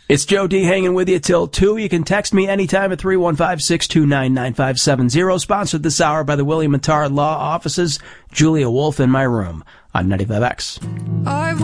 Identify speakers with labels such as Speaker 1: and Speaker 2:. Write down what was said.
Speaker 1: It's Joe D hanging with you till 2. You can text me anytime at 315-629-9570. Sponsored this hour by the William & Tarr Law Offices. Julia Wolf in my room on 95X.